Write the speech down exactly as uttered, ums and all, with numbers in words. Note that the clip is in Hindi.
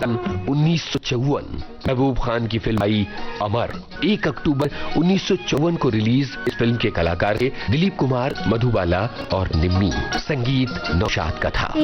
सन उन्नीस सौ चौवन महबूब खान की फिल्म आई अमर। एक अक्टूबर उन्नीस सौ चौवन को रिलीज इस फिल्म के कलाकार थे दिलीप कुमार, मधुबाला और निम्मी। संगीत नौशाद का था।